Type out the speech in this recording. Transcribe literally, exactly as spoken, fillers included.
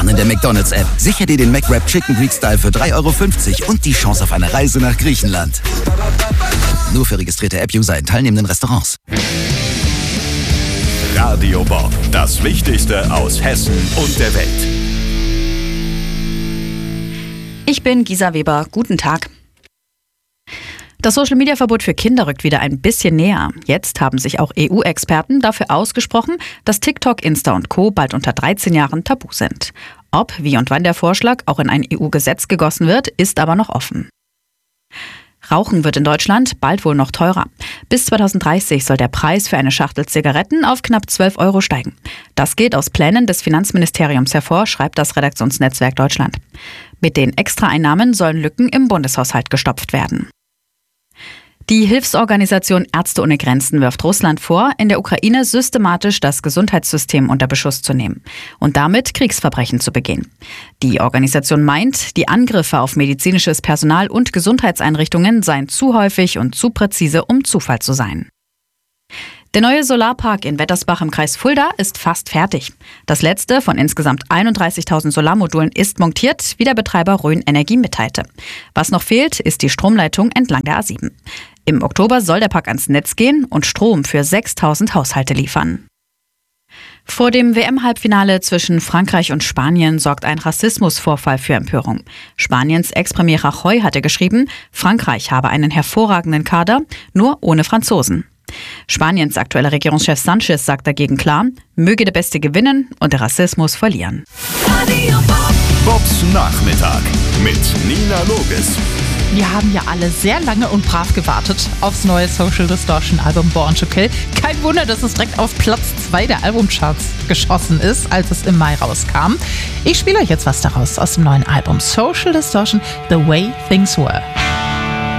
Stern in der McDonald's-App. Sicher dir den McWrap Chicken Greek Style für drei Euro fünfzig und die Chance auf eine Reise nach Griechenland. Nur für registrierte App-User in teilnehmenden Restaurants. Radio Bob, das Wichtigste aus Hessen und der Welt. Ich bin Gisa Weber. Guten Tag. Das Social-Media-Verbot für Kinder rückt wieder ein bisschen näher. Jetzt haben sich auch E U-Experten dafür ausgesprochen, dass TikTok, Insta und Co. bald unter dreizehn Jahren tabu sind. Ob, wie und wann der Vorschlag auch in ein E U-Gesetz gegossen wird, ist aber noch offen. Rauchen wird in Deutschland bald wohl noch teurer. Bis zweitausenddreißig soll der Preis für eine Schachtel Zigaretten auf knapp zwölf Euro steigen. Das geht aus Plänen des Finanzministeriums hervor, schreibt das Redaktionsnetzwerk Deutschland. Mit den Extraeinnahmen sollen Lücken im Bundeshaushalt gestopft werden. Die Hilfsorganisation Ärzte ohne Grenzen wirft Russland vor, in der Ukraine systematisch das Gesundheitssystem unter Beschuss zu nehmen und damit Kriegsverbrechen zu begehen. Die Organisation meint, die Angriffe auf medizinisches Personal und Gesundheitseinrichtungen seien zu häufig und zu präzise, um Zufall zu sein. Der neue Solarpark in Wettersbach im Kreis Fulda ist fast fertig. Das letzte von insgesamt einunddreißigtausend Solarmodulen ist montiert, wie der Betreiber Rhön Energie mitteilte. Was noch fehlt, ist die Stromleitung entlang der A sieben. Im Oktober soll der Park ans Netz gehen und Strom für sechstausend Haushalte liefern. Vor dem W M-Halbfinale zwischen Frankreich und Spanien sorgt ein Rassismusvorfall für Empörung. Spaniens Ex-Premier Rajoy hatte geschrieben, Frankreich habe einen hervorragenden Kader, nur ohne Franzosen. Spaniens aktueller Regierungschef Sanchez sagt dagegen klar, möge der Beste gewinnen und der Rassismus verlieren. Bobs Nachmittag mit Nina Loges. Wir haben ja alle sehr lange und brav gewartet aufs neue Social Distortion Album Born to Kill. Kein Wunder, dass es direkt auf Platz zwei der Albumcharts geschossen ist, als es im Mai rauskam. Ich spiele euch jetzt was daraus aus dem neuen Album Social Distortion, The Way Things Were.